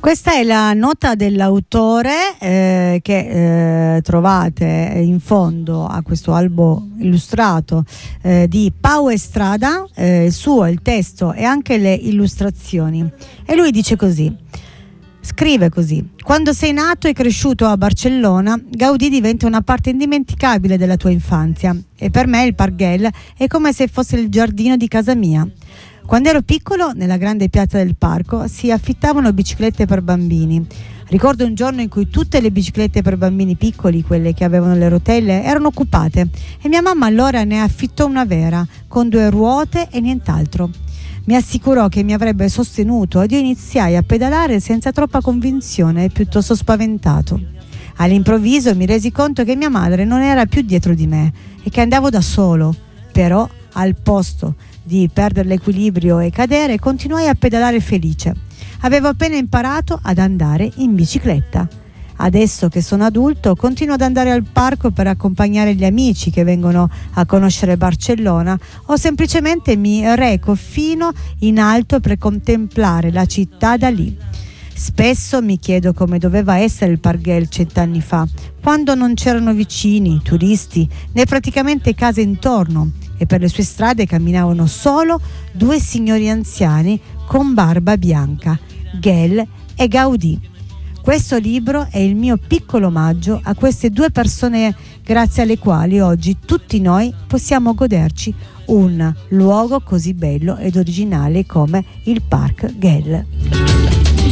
Questa è la nota dell'autore che trovate in fondo a questo albo illustrato di Pau Estrada, il testo e anche le illustrazioni. E lui dice così, scrive così: quando sei nato e cresciuto a Barcellona, Gaudì diventa una parte indimenticabile della tua infanzia, e per me il Parguel è come se fosse il giardino di casa mia. Quando ero piccolo, nella grande piazza del parco si affittavano biciclette per bambini. Ricordo un giorno in cui tutte le biciclette per bambini piccoli, quelle che avevano le rotelle, erano occupate, e mia mamma allora ne affittò una vera, con 2 ruote e nient'altro. Mi assicurò che mi avrebbe sostenuto ed io iniziai a pedalare senza troppa convinzione e piuttosto spaventato. All'improvviso mi resi conto che mia madre non era più dietro di me e che andavo da solo, però al posto di perdere l'equilibrio e cadere, continuai a pedalare felice. Avevo appena imparato ad andare in bicicletta. Adesso che sono adulto, continuo ad andare al parco per accompagnare gli amici che vengono a conoscere Barcellona, o semplicemente mi reco fino in alto per contemplare la città da lì. Spesso mi chiedo come doveva essere il Parguel 100 anni fa, quando non c'erano vicini, turisti, né praticamente case intorno, e per le sue strade camminavano solo 2 signori anziani con barba bianca, Gel e Gaudì. Questo libro è il mio piccolo omaggio a queste 2 persone grazie alle quali oggi tutti noi possiamo goderci un luogo così bello ed originale come il Parc Güell.